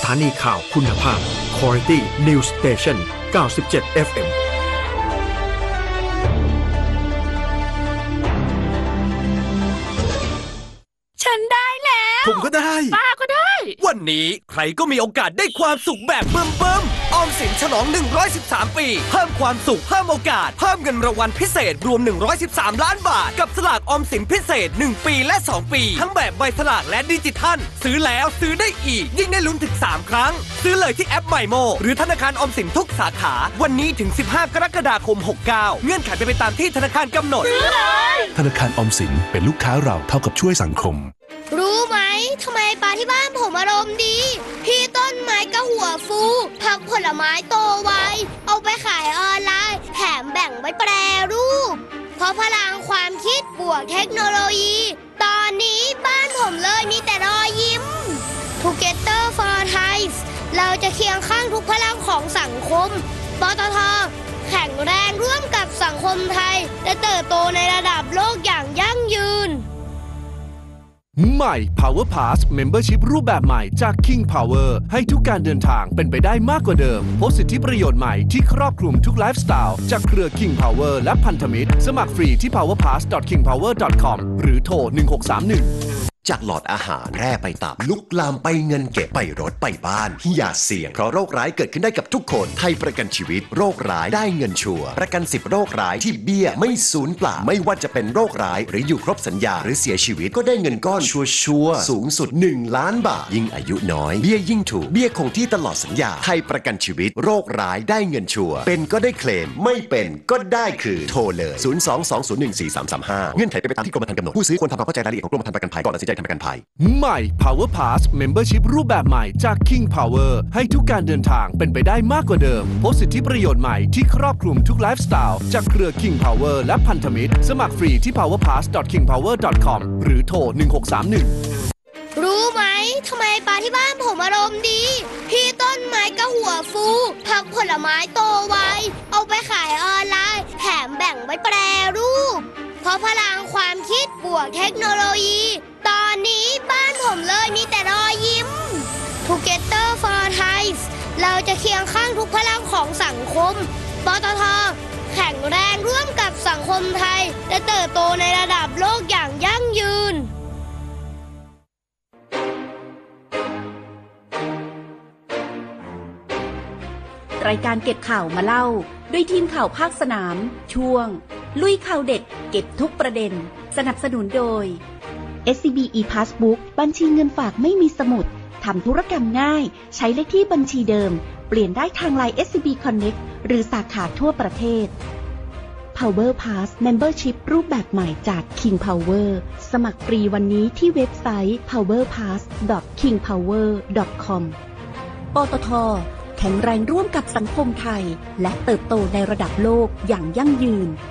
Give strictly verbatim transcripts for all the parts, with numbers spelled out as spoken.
านีข่าวคุณภาพ Quality News Station เก้าสิบเจ็ด เอฟ เอ็มฉันได้แล้วผมก็ได้ป้าก็ได้วันนี้ใครก็มีโอกาสได้ความสุขแบบเบิ่มๆออมสินฉลองหนึ่งร้อยสิบสามปีเพิ่มความสุขเพิ่มโอกาสเพิ่มเงินรางวัลพิเศษรวมหนึ่งร้อยสิบสามล้านบาทกับสลากออมสินพิเศษหนึ่งปีและสองปีทั้งแบบใบสลากและดิจิทัลซื้อแล้วซื้อได้อีกยิ่งได้ลุ้นถึงสามครั้งซื้อเลยที่แอป MyMo หรือธนาคารออมสินทุกสาขาวันนี้ถึงสิบห้ากรกฎาคมหกเก้าเงื่อนไขเป็นไปตามที่ธนาคารกำหนดซื้อเลยธนาคารออมสินเป็นลูกค้าเราเท่ากับช่วยสังคมรู้ไหมทำไมปลาที่บ้านผมอารมณ์ดีพี่ต้นไม้ก็หัวฟูผักผลไม้โตไวเอาไปขายออนไลน์แถมแบ่งไว้แปรรูปเพราะพลังความคิดบวกเทคโนโลยีตอนนี้บ้านผมเลยมีแต่รอยยิ้ม Together for Thai เราจะเคียงข้างทุกพลังของสังคมปตท.แข็งแรงร่วมกับสังคมไทยและเติบโตในระดับโลกอย่างยั่งยืนใหม่ Power Pass Membership รูปแบบใหม่จาก King Power ให้ทุกการเดินทางเป็นไปได้มากกว่าเดิมพบสิทธิประโยชน์ใหม่ที่ครอบคลุมทุกไลฟ์สไตล์จากเครือ King Power และพันธมิตรสมัครฟรีที่ พาวเวอร์พาส ดอท คิงพาวเวอร์ ดอท คอม หรือโทรหนึ่งหกสามหนึ่งจากหลอดอาหารแร่ไปตับลุกลามไปเงินเก็บไปรถไปบ้านอย่าเสี่ยงเพราะโรคร้ายเกิดขึ้นได้กับทุกคนไทยประกันชีวิตโรคร้ายได้เงินชัวร์ประกันสิบโรคร้ายที่เบี้ยไม่สูญเปล่าไม่ว่าจะเป็นโรคร้ายหรืออยู่ครบสัญญาหรือเสียชีวิตก็ได้เงินก้อนชัวร์ๆสูงสุดหนึ่งล้านบาทยิ่งอายุน้อยเบี้ยยิ่งถูกเบี้ยคงที่ตลอดสัญญาไทยประกันชีวิตโรคร้ายได้เงินชัวร์เป็นก็ได้เคลมไม่เป็นก็ได้คืนโทรเลยศูนย์ สอง สอง ศูนย์ หนึ่ง สี่ สาม สาม ห้าเงื่อนไขเป็นไปตามที่กรมธรรม์กำหนดผู้ซื้อควรทำความเข้าใจรายละเอียดของกรมธรรม์ประกันภัยก่อนตัดสินใจทำประกันภัยใหม่ Power Pass Membership รูปแบบใหม่จาก King Power ให้ทุกการเดินทางเป็นไปได้มากกว่าเดิมพบสิทธิประโยชน์ใหม่ที่ครอบคลุมทุกไลฟ์สไตล์จากเครือ King Power และพันธมิตรสมัครฟรีที่ พาวเวอร์พาส ดอท คิงพาวเวอร์ ดอท คอม หรือโทรหนึ่งหกสามหนึ่งรู้ไหมทำไมปลาที่บ้านผมอารมณ์ดีพี่ต้นไม้ก็หัวฟูผักผลไม้โตไวเอาไปขายออนไลน์แถมแบ่งไว้แปรรูปเพราะพลังความคิดบวกเทคโนโลยีตอนนี้บ้านผมเลยมีแต่รอยยิ้ม Together for Thai เราจะเคียงข้างทุกพลังของสังคมปตท.แข็งแรงร่วมกับสังคมไทยและเติบโตในระดับโลกอย่างยั่งยืนรายการเก็บข่าวมาเล่าด้วยทีมข่าวภาคสนามช่วงลุยข่าวเด็ดเก็บทุกประเด็นสนับสนุนโดย เอส ซี บี e-Passbook บัญชีเงินฝากไม่มีสมุดทำธุรกรรมง่ายใช้เลขที่บัญชีเดิมเปลี่ยนได้ทาง ไลน์ เอส ซี บี Connect หรือสาขาทั่วประเทศ Power Pass Membership รูปแบบใหม่จาก King Power สมัครฟรีวันนี้ที่เว็บไซต์ พาวเวอร์พาส ดอท คิงพาวเวอร์ ดอท คอม ปตท.แข็งแรงร่วมกับสังคมไทยและเติบโตในระดับโลกอย่างยั่งยืน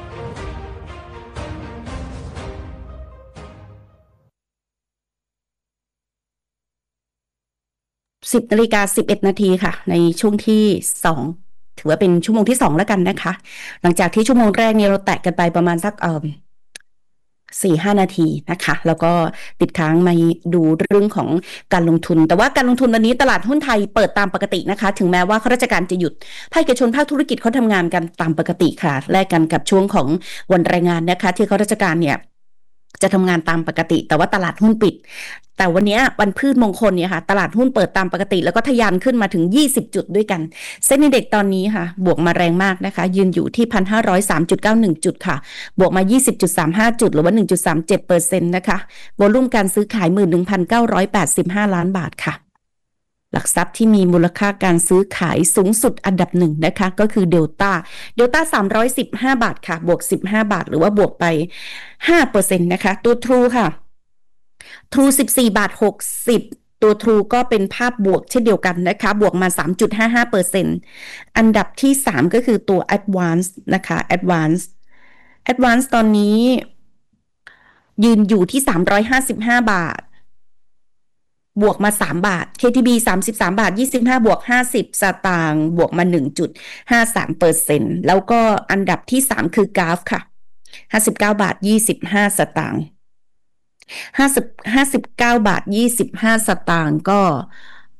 สิบนาฬิกาสิบเอ็ดนาทีค่ะในช่วงที่สองถือว่าเป็นชั่วโมงที่สองแล้วกันนะคะหลังจากที่ชั่วโมงแรกเนี่ยเราแตะกันไปประมาณสักเอ่อสี่ห้านาทีนะคะแล้วก็ติดค้างมาดูเรื่องของการลงทุนแต่ว่าการลงทุนวันนี้ตลาดหุ้นไทยเปิดตามปกตินะคะถึงแม้ว่าข้าราชการจะหยุดภาคเอกชนภาคธุรกิจเขาทำงานกันตามปกติค่ะแลกกันกับช่วงของวันแรงงานนะคะที่ข้าราชการเนี่ยจะทำงานตามปกติแต่ว่าตลาดหุ้นปิดแต่วันนี้วันพืชมงคลเนี่ยค่ะตลาดหุ้นเปิดตามปกติแล้วก็ทะยานขึ้นมาถึงยี่สิบจุดด้วยกันเซ็นดีเด็กตอนนี้ค่ะบวกมาแรงมากนะคะยืนอยู่ที่ หนึ่งพันห้าร้อยสามจุดเก้าหนึ่ง จุดค่ะบวกมา ยี่สิบจุดสามห้า จุดหรือว่า หนึ่งจุดสามเจ็ดเปอร์เซ็นต์ นะคะวอลุ่มการซื้อขาย หนึ่งพันเก้าร้อยแปดสิบห้า ล้านบาทค่ะหลักทรัพย์ที่มีมูลค่าการซื้อขายสูงสุดอันดับหนึ่งนะคะก็คือเดลต้าเดลต้าสามร้อยสิบห้าบาทค่ะบวกสิบห้าบาทหรือว่าบวกไป ห้าเปอร์เซ็นต์ นะคะตัว True ค่ะ True สิบสี่บาทหกสิบตัว True ก็เป็นภาพบวกเช่นเดียวกันนะคะบวกมา สามจุดห้าห้าเปอร์เซ็นต์ อันดับที่สามก็คือตัว Advance นะคะ Advance Advance ตอนนี้ยืนอยู่ที่สามร้อยห้าสิบห้าบาทบวกมาสามบาท เค ที บี สามสิบสามบาทยี่สิบห้าบวกห้าสิบสตางค์บวกมา หนึ่งจุดห้าสามเปอร์เซ็นต์ แล้วก็อันดับที่สามคือกราฟค่ะห้าสิบเก้าบาทยี่สิบห้าสตางค์ห้าสิบ ห้าสิบเก้าบาทยี่สิบห้าสตางค์ก็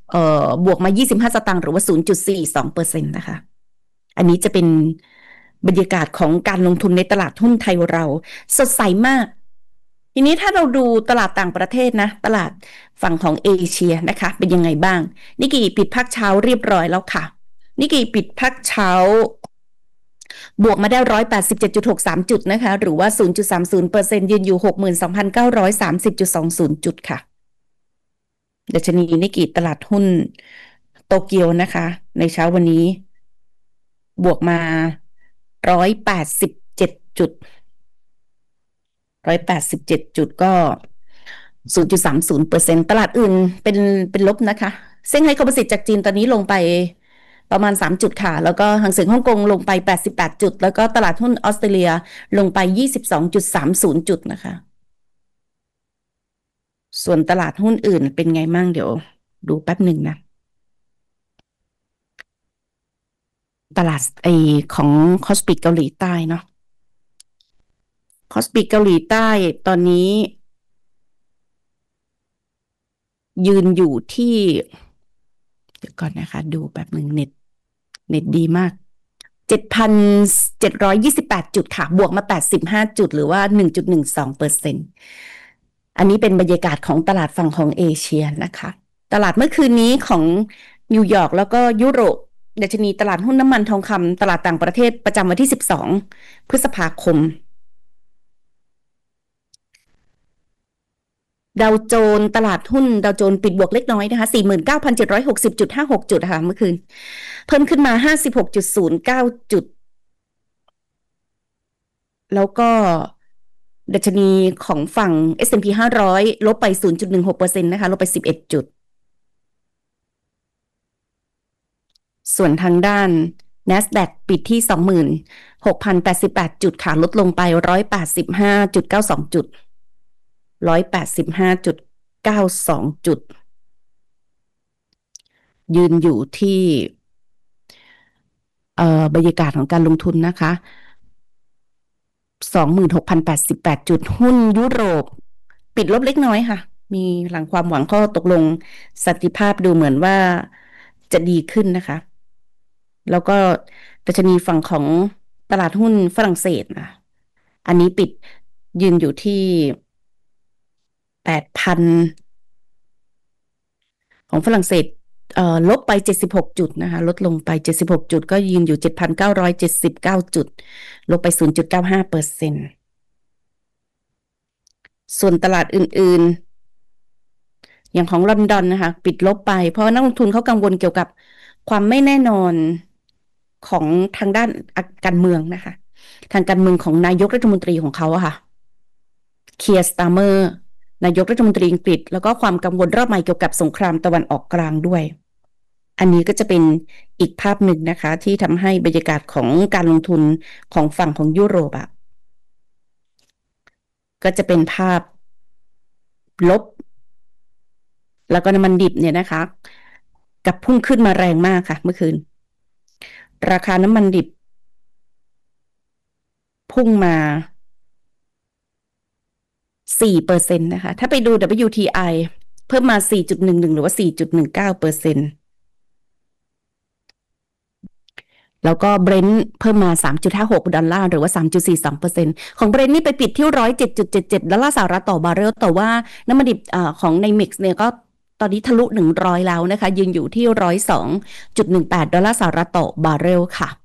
เอ่อบวกมายี่สิบห้าสตางค์หรือว่า ศูนย์จุดสี่สองเปอร์เซ็นต์ นะคะอันนี้จะเป็นบรรยากาศของการลงทุนในตลาดหุ้นไทยเราสดใสมากทีนี้ถ้าเราดูตลาดต่างประเทศนะตลาดฝั่งของเอเชียนะคะเป็นยังไงบ้างนิกเกอิปิดภาคเช้าเรียบร้อยแล้วค่ะนิกเกอิปิดภาคเช้าบวกมาได้ หนึ่งร้อยแปดสิบเจ็ดจุดหกสาม จุดนะคะหรือว่า ศูนย์จุดสามศูนย์เปอร์เซ็นต์ ยืนอยู่ หกหมื่นสองพันเก้าร้อยสามสิบจุดสองศูนย์ จุดค่ะดัชนีนิกเกอิตลาดหุ้นโตเกียวนะคะในเช้าวันนี้บวกมา หนึ่งร้อยแปดสิบเจ็ด จุด หนึ่งร้อยแปดสิบเจ็ด จุดก็ ศูนย์จุดสามศูนย์เปอร์เซ็นต์ ตลาดอื่นเป็นเป็นลบนะคะเซี่ยงไฮ้คอมโพสิตจากจีนตอนนี้ลงไปประมาณสามจุดค่ะแล้วก็หางเส็งฮ่องกงลงไปแปดสิบแปดจุดแล้วก็ตลาดหุ้นออสเตรเลียลงไป ยี่สิบสองจุดสามศูนย์ จุดนะคะส่วนตลาดหุ้นอื่นเป็นไงมั่งเดี๋ยวดูแป๊บหนึ่งนะตลาดไอของคอสปิกเกาหลีใต้เนาะคอสปิกเกาหลีใต้ตอนนี้ยืนอยู่ที่เดี๋ยวก่อนนะคะดูแป๊บหนึ่งเน็ตเน็ตดีมาก เจ็ดพันเจ็ดร้อยยี่สิบแปด จุดค่ะบวกมาแปดสิบห้าจุดหรือว่า หนึ่งจุดหนึ่งสองเปอร์เซ็นต์ อันนี้เป็นบรรยากาศของตลาดฝั่งของเอเชียนะคะตลาดเมื่อคืนนี้ของนิวยอร์กแล้วก็ยุโรปดัชนีตลาดหุ้นน้ำมันทองคำตลาดต่างประเทศประจำวันที่สิบสองพฤษภาคมดาวโจนส์ตลาดหุ้นดาวโจนส์ปิดบวกเล็กน้อยนะคะ สี่หมื่นเก้าพันเจ็ดร้อยหกสิบจุดห้าหก จุดค่ะเมื่อคืนเพิ่มขึ้นมา ห้าสิบหกจุดศูนย์เก้า จุดแล้วก็ดัชนีของฝั่ง เอส แอนด์ พี ห้าร้อยลบไป ศูนย์จุดหนึ่งหกเปอร์เซ็นต์ นะคะลบไปสิบเอ็ดจุดส่วนทางด้าน NASDAQ ปิดที่ สองหมื่นหกพันแปดสิบแปด จุดค่ะลดลงไป หนึ่งร้อยแปดสิบห้าจุดเก้าสอง จุด หนึ่งร้อยแปดสิบห้าจุดเก้าสอง จุดยืนอยู่ที่เอ่อบรรยากาศของการลงทุนนะคะ สองหมื่นหกพันแปดสิบแปด จุดหุ้นยุโรปปิดลบเล็กน้อยค่ะมีหลังความหวังข้อตกลงสันติภาพดูเหมือนว่าจะดีขึ้นนะคะแล้วก็ดัชนีฝั่งของตลาดหุ้นฝรั่งเศสนะอันนี้ปิดยืนอยู่ที่ แปดพัน ของฝรั่งเศสเอ่อลบไปเจ็ดสิบหกจุดนะคะลดลงไปเจ็ดสิบหกจุดก็ยืนอยู่ เจ็ดพันเก้าร้อยเจ็ดสิบเก้า จุดลบไป ศูนย์จุดเก้าห้าเปอร์เซ็นต์ ส่วนตลาดอื่นๆอย่างของลอนดอนนะคะปิดลบไปเพราะนักลงทุนเขากังวลเกี่ยวกับความไม่แน่นอนของทางด้านการเมืองนะคะทางการเมืองของนายกรัฐมนตรีของเขาอะค่ะเคียร์สตาร์เมอร์นายกรัฐมนตรีอังกฤษแล้วก็ความกังวลรอบใหม่เกี่ยวกับสงครามตะวันออกกลางด้วยอันนี้ก็จะเป็นอีกภาพหนึ่งนะคะที่ทำให้บรรยากาศของการลงทุนของฝั่งของยุโรปอะก็จะเป็นภาพลบแล้วก็น้ำมันดิบเนี่ยนะคะกับพุ่งขึ้นมาแรงมากค่ะเมื่อคืนราคาน้ำมันดิบพุ่งมา สี่เปอร์เซ็นต์ นะคะถ้าไปดู ดับเบิลยู ที ไอ เพิ่มมา สี่จุดหนึ่งหนึ่ง หรือว่า สี่จุดหนึ่งเก้าเปอร์เซ็นต์ แล้วก็ Brent เพิ่มมา สามจุดห้าหก ดอลลาร์หรือว่า สามจุดสี่สองเปอร์เซ็นต์ ของ Brent นี่ไปปิดที่ หนึ่งร้อยเจ็ดจุดเจ็ดเจ็ด ดอลลาร์สหรัฐต่อบาร์เรลแต่ว่าน้ำมันดิบอ่าของใน Mix เนี่ยก็ตอนนี้ทะลุหนึ่งร้อยแล้วนะคะยืนอยู่ที่ หนึ่งร้อยสองจุดหนึ่งแปด ดอลลาร์สหรัฐต่อบาร์เรลค่ะ